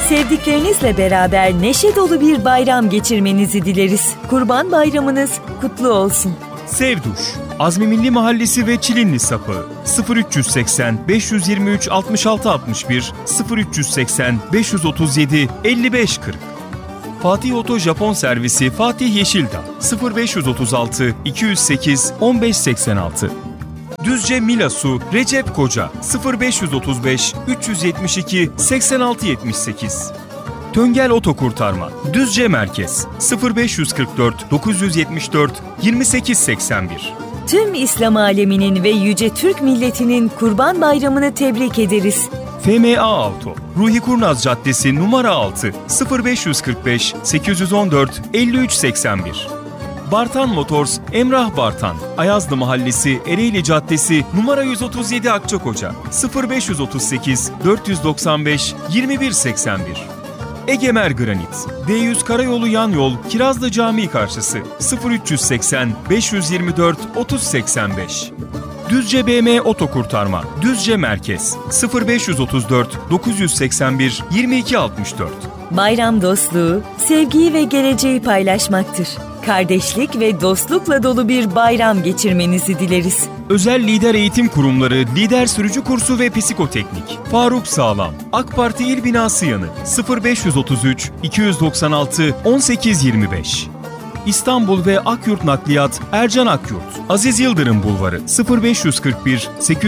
Sevdiklerinizle beraber neşe dolu bir bayram geçirmenizi dileriz. Kurban Bayramınız kutlu olsun. Sevduş, Azmi Milli Mahallesi ve Çilinli Sapağı 0380 523 66 61 0380 537 55 40. Fatih Oto Japon Servisi Fatih Yeşildağ 0536 208 1586. Düzce Milasu Recep Koca 0535 372 8678. Töngel Otokurtarma Düzce Merkez 0544 974 2881. Tüm İslam aleminin ve yüce Türk milletinin Kurban Bayramını tebrik ederiz. FMA Auto Ruhi Kurnaz Caddesi numara 6 0545 814 5381. Bartan Motors Emrah Bartan Ayazlı Mahallesi Ereğli Caddesi numara 137 Akçakoca 0538 495 2181. Egemer Granit D100 Karayolu Yan Yol Kirazlı Camii karşısı 0380 524 3085. Düzce BM Otokurtarma Düzce Merkez 0534 981 2264. Bayram dostluğu, sevgiyi ve geleceği paylaşmaktır. Kardeşlik ve dostlukla dolu bir bayram geçirmenizi dileriz. Özel Lider Eğitim Kurumları Lider Sürücü Kursu ve Psikoteknik Faruk Sağlam AK Parti İl Binası yanı 0533 296 1825. İstanbul ve Akyurt Nakliyat Ercan Akyurt Aziz Yıldırım Bulvarı 0541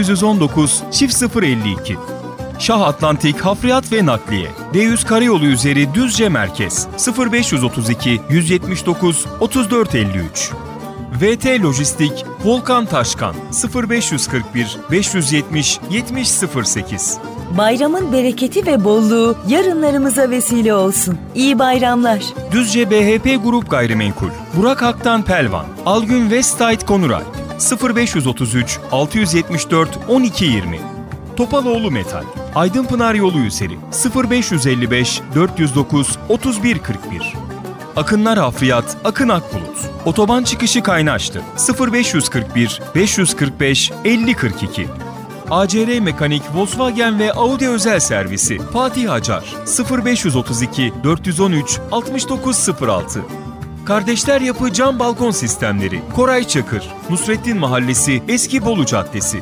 819 052. Şah Atlantik Hafriyat ve Nakliye D100 Karayolu üzeri Düzce Merkez 0532 179 3453. VT Lojistik Volkan Taşkan 0541 570 7008. Bayramın bereketi ve bolluğu yarınlarımıza vesile olsun. İyi bayramlar. Düzce BHP Grup Gayrimenkul Burak Haktan Pelvan Algün Westside Konuray 0533 674 1220. Topaloğlu Metal Aydınpınar Yolu üzeri 0555 409 3141. Akınlar Hafriyat Akın Akbulut Otoban çıkışı Kaynaşlı 0541 545 5042. ACR Mekanik Volkswagen ve Audi Özel Servisi Fatih Acar 0532 413 6906. Kardeşler Yapı Cam Balkon Sistemleri Koray Çakır Nusrettin Mahallesi Eski Bolu Caddesi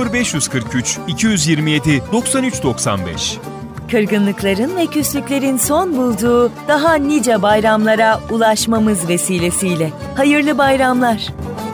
0543 227 9395. Kırgınlıkların ve küslüklerin son bulduğu daha nice bayramlara ulaşmamız vesilesiyle. Hayırlı bayramlar.